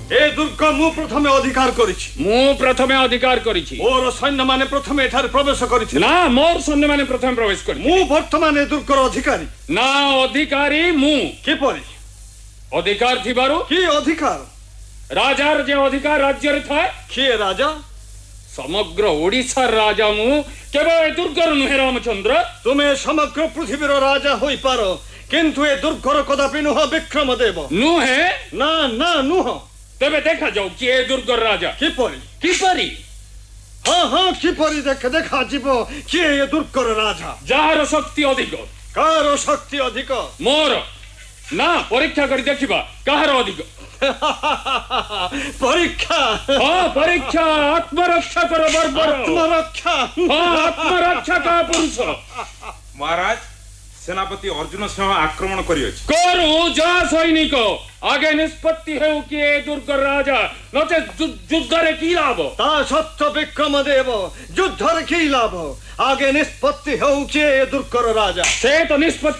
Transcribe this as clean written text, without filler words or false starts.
এ দুর্গ মু প্রথমে অধিকার করেছি। মু প্রথমে অধিকার করেছি। মোর সৈন্য মানে প্রথমে এঠারে প্রবেশ করেছি। না, মোর সৈন্য মানে প্রথমে প্রবেশ করি। মু বর্তমানে দুর্গর অধিকারী। না, অধিকারী মু। কিপরি? অধিকার থিবারু কি অধিকার? রাজার যে অধিকার রাজ্যের থাকে। কি রাজা? সমগ্র ওড়িশার রাজা মু, কেবল এ দুর্গর নুহে রামচন্দ্র। তুমি সমগ্র পৃথিবীর রাজা হই পারো, কিন্তু এ দুর্গর কদাপি নুহ বিক্রমদেব। নুহে? না না নুহ। তবে দেখা যাও কি এ দুর্গর রাজা। কিপরি? কিপরি? হ্যাঁ হ্যাঁ কিপরি দেখা যাব কি এ দুর্গর রাজা। যাহার শক্তি অধিক। কার শক্তি অধিক? মোর। না, পরীক্ষা করে দেখিবা কাহার অধিক। পরীক্ষা? হ্যাঁ, পরীক্ষা। আত্মরক্ষা করো বর্বর। আত্মরক্ষা? হ্যাঁ, আত্মরক্ষা কা পুরুষ। মহারাজ, সেনাপতি অর্জুন সিংহ আক্রমণ করিଅଛି। করু যা সৈনিক, আগে নিষ্পত্তি হেউ কি এ দুর্গর রাজা, নচে যুদ্ধরে কি লাভ। তা সত্য বিক্রমদেব, যুদ্ধর কি লাভ? আগে নিষ্পত্তি হেউ কি এ দুর্গর রাজা। সে তো নিষ্পত্তি